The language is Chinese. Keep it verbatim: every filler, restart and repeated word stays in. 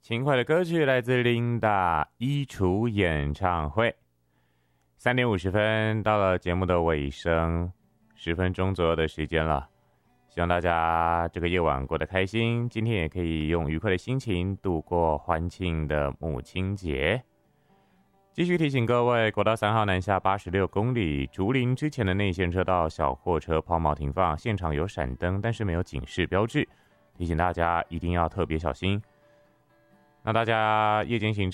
轻快的歌曲来自琳达衣橱演唱会。三点五十分到了节目的尾声，十分钟左右的时间了。希望大家这个夜晚过得开心，今天也可以用愉快的心情度过欢庆的母亲节。继续提醒各位，国道三号南下八十六公里，竹林之前的内线车道小货车抛锚停放，现场有闪灯，但是没有警示标志，提醒大家一定要特别小心。那大家夜间行